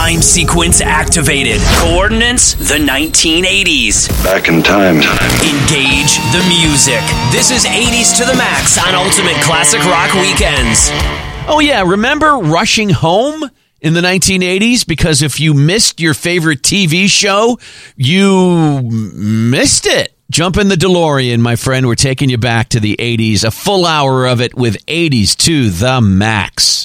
Time sequence activated. Coordinates, the 1980s. Back in time. Engage the music. This is 80s to the max on Ultimate Classic Rock Weekends. Oh, yeah. Remember rushing home in the 1980s? Because if you missed your favorite TV show, you missed it. Jump in the DeLorean, my friend. We're taking you back to the 80s. A full hour of it with 80s to the max.